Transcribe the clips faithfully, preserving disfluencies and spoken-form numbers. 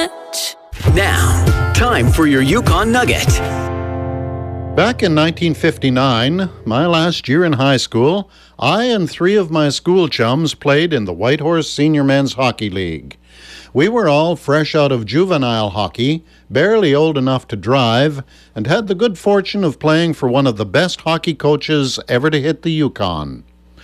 much. Now, time for your Yukon Nugget. Back in nineteen fifty-nine, my last year in high school, I and three of my school chums played in the Whitehorse Senior Men's Hockey League. We were all fresh out of juvenile hockey, barely old enough to drive, and had the good fortune of playing for one of the best hockey coaches ever to hit the Yukon.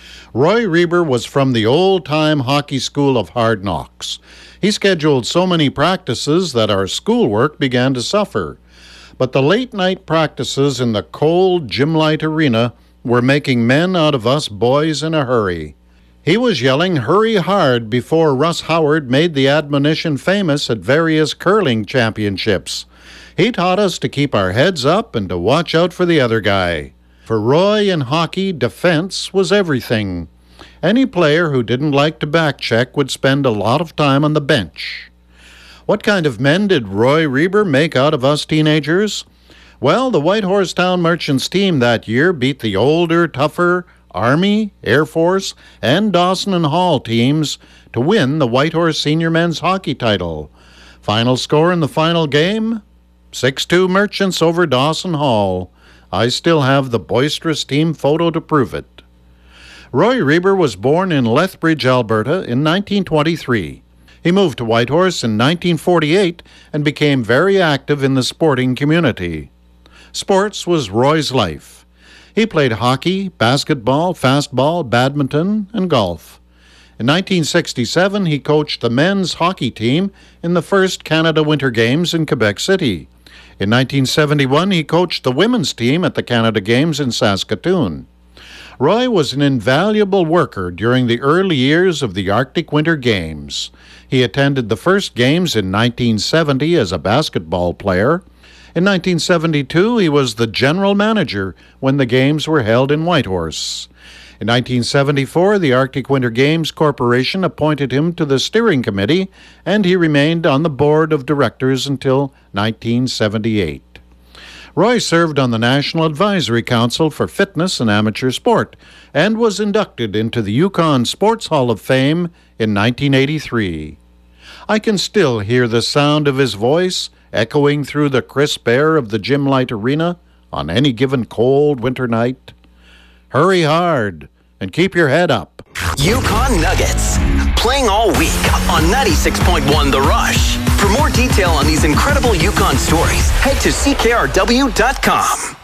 Roy Reber was from the old-time hockey school of Hard Knocks. He scheduled so many practices that our schoolwork began to suffer. But the late-night practices in the cold Gymlite Arena were making men out of us boys in a hurry. He was yelling, "Hurry hard," before Russ Howard made the admonition famous at various curling championships. He taught us to keep our heads up and to watch out for the other guy. For Roy in hockey, defense was everything. Any player who didn't like to back-check would spend a lot of time on the bench. What kind of men did Roy Reber make out of us teenagers? Well, the Whitehorse Town Merchants team that year beat the older, tougher Army, Air Force, and Dawson and Hall teams to win the Whitehorse Senior Men's Hockey title. Final score in the final game? six two Merchants over Dawson Hall. I still have the boisterous team photo to prove it. Roy Reber was born in Lethbridge, Alberta in nineteen twenty-three. He moved to Whitehorse in nineteen forty-eight and became very active in the sporting community. Sports was Roy's life. He played hockey, basketball, fastball, badminton, and golf. In nineteen sixty-seven, he coached the men's hockey team in the first Canada Winter Games in Quebec City. In nineteen seventy-one, he coached the women's team at the Canada Games in Saskatoon. Roy was an invaluable worker during the early years of the Arctic Winter Games. He attended the first games in nineteen seventy as a basketball player. In nineteen seventy-two, he was the general manager when the games were held in Whitehorse. In nineteen seventy-four, the Arctic Winter Games Corporation appointed him to the steering committee, and he remained on the board of directors until nineteen seventy-eight. Roy served on the National Advisory Council for Fitness and Amateur Sport and was inducted into the Yukon Sports Hall of Fame in nineteen eighty-three. I can still hear the sound of his voice echoing through the crisp air of the Gymlite Arena on any given cold winter night. Hurry hard and keep your head up. Yukon Nuggets, playing all week on ninety-six point one The Rush. For more detail on these incredible Yukon stories, head to C K R W dot com.